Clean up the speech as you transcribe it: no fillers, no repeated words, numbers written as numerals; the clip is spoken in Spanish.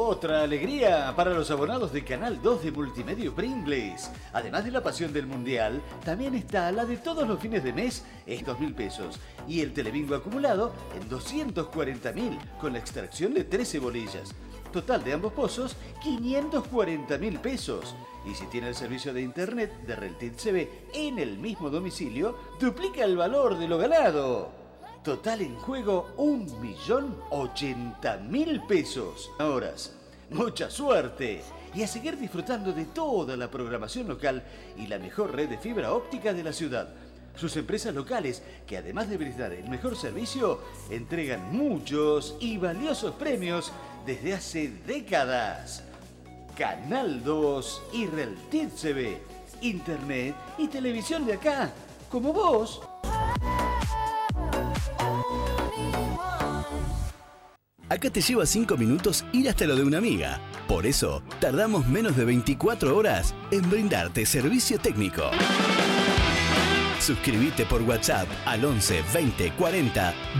Otra alegría para los abonados de Canal 2 de Multimedia Pringles. Además de la pasión del Mundial, también está la de todos los fines de mes en 2.000 pesos. Y el Telebingo acumulado en 240.000 con la extracción de 13 bolillas. Total de ambos pozos, 540.000 pesos. Y si tiene el servicio de internet de Reltit CB en el mismo domicilio, duplica el valor de lo ganado. Total en juego 1.080.000 pesos. Horas. Mucha suerte. Y a seguir disfrutando de toda la programación local y la mejor red de fibra óptica de la ciudad. Sus empresas locales, que además de brindar el mejor servicio, entregan muchos y valiosos premios desde hace décadas. Canal 2 y Reltit CB. Internet y televisión de acá, como vos. Acá te lleva 5 minutos ir hasta lo de una amiga. Por eso, tardamos menos de 24 horas en brindarte servicio técnico. Suscríbete por WhatsApp al 11 20 40